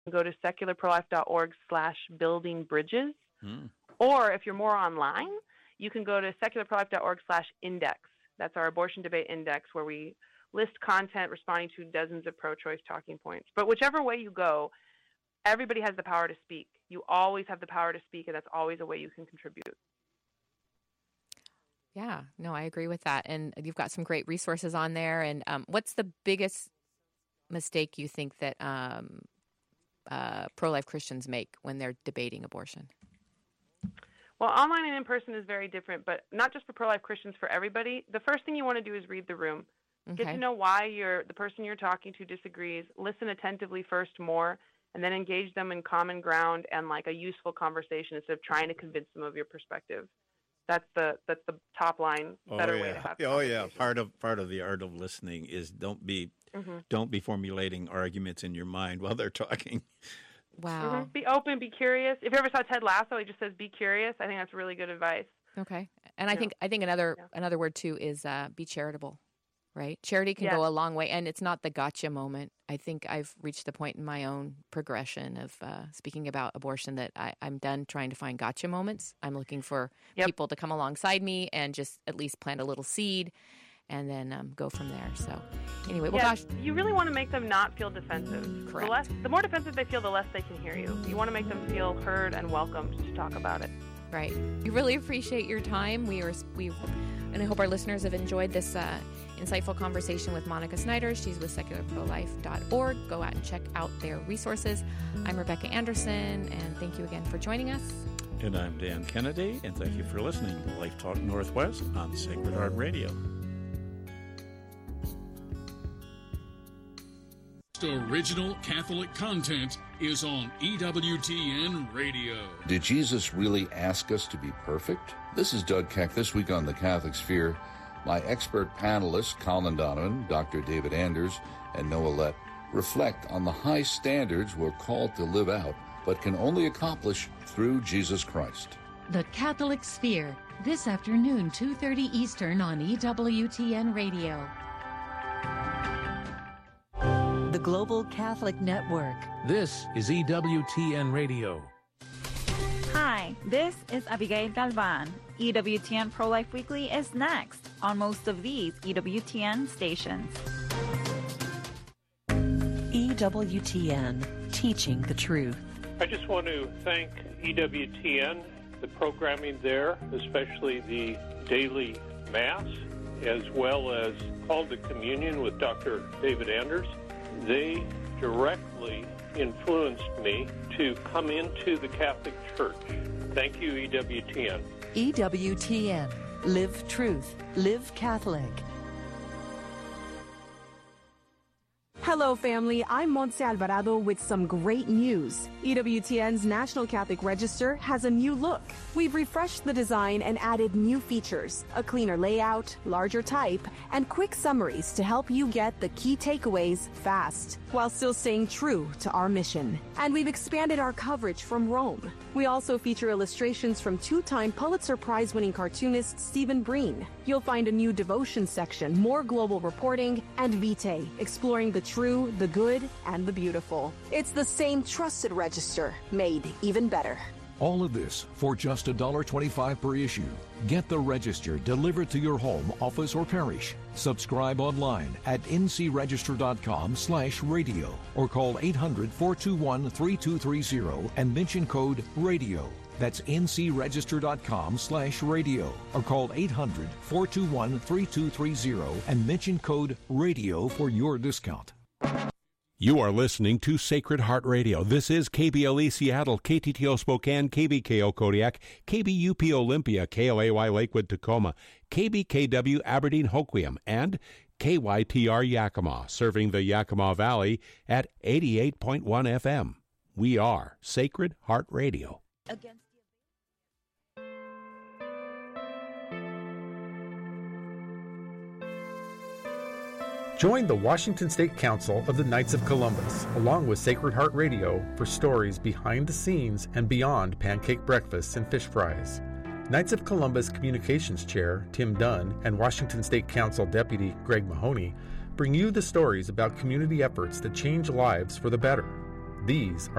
go to secularprolife.org/buildingbridges. Or if you're more online, you can go to secularprolife.org/index. That's our abortion debate index, where we list content responding to dozens of pro-choice talking points. But whichever way you go, everybody has the power to speak. You always have the power to speak, and that's always a way you can contribute. Yeah, no, I agree with that. And you've got some great resources on there. And what's the biggest mistake you think that pro-life Christians make when they're debating abortion? Well, online and in person is very different, but not just for pro-life Christians, for everybody. The first thing you want to do is read the room. Okay. Get to know why the person you're talking to disagrees. Listen attentively first more, and then engage them in common ground and like a useful conversation instead of trying to convince them of your perspective. That's the top line better way to have. Oh yeah, part of the art of listening is don't be formulating arguments in your mind while they're talking. Wow. Be open, be curious. If you ever saw Ted Lasso, he just says be curious. I think that's really good advice. Okay. And I think another word too is be charitable. Right? Charity can go a long way, and it's not the gotcha moment. I think I've reached the point in my own progression of speaking about abortion that I'm done trying to find gotcha moments. I'm looking for people to come alongside me and just at least plant a little seed and then go from there. So anyway, well, gosh. You really want to make them not feel defensive. Correct. The more defensive they feel, the less they can hear you. You want to make them feel heard and welcomed to talk about it. Right. We really appreciate your time. And I hope our listeners have enjoyed this insightful conversation with Monica Snyder. She's with secularprolife.org. Go out and check out their resources. I'm Rebecca Anderson, and thank you again for joining us. And I'm Dan Kennedy, and thank you for listening to Life Talk Northwest on Sacred Heart Radio. Original Catholic content is on EWTN Radio. Did Jesus really ask us to be perfect? This is Doug Keck. This week on The Catholic Sphere, my expert panelists, Colin Donovan, Dr. David Anders, and Noah Lett, reflect on the high standards we're called to live out, but can only accomplish through Jesus Christ. The Catholic Sphere, this afternoon, 2:30 Eastern on EWTN Radio. The Global Catholic Network. This is EWTN Radio. Hi, this is Abigail Galvan. EWTN Pro-Life Weekly is next on most of these EWTN stations. EWTN, teaching the truth. I just want to thank EWTN, the programming there, especially the daily Mass, as well as Call to Communion with Dr. David Anders. They directly influenced me to come into the Catholic Church. Thank you, EWTN. EWTN. Live truth. Live Catholic. Hello, family. I'm Montse Alvarado with some great news. EWTN's National Catholic Register has a new look. We've refreshed the design and added new features, a cleaner layout, larger type, and quick summaries to help you get the key takeaways fast, while still staying true to our mission. And we've expanded our coverage from Rome. We also feature illustrations from two-time Pulitzer Prize-winning cartoonist Stephen Breen. You'll find a new devotion section, more global reporting, and Vitae, exploring the true, the good, and the beautiful. It's the same trusted register, made even better. All of this for just $1.25 per issue. Get the Register delivered to your home, office, or parish. Subscribe online at ncregister.com/radio or call 800-421-3230 and mention code RADIO. That's ncregister.com/radio or call 800-421-3230 and mention code RADIO for your discount. You are listening to Sacred Heart Radio. This is KBLE Seattle, KTTO Spokane, KBKO Kodiak, KBUP Olympia, KLAY Lakewood Tacoma, KBKW Aberdeen Hoquiam, and KYTR Yakima, serving the Yakima Valley at 88.1 FM. We are Sacred Heart Radio. Join the Washington State Council of the Knights of Columbus, along with Sacred Heart Radio, for stories behind the scenes and beyond pancake breakfasts and fish fries. Knights of Columbus Communications Chair Tim Dunn and Washington State Council Deputy Greg Mahoney bring you the stories about community efforts that change lives for the better. These are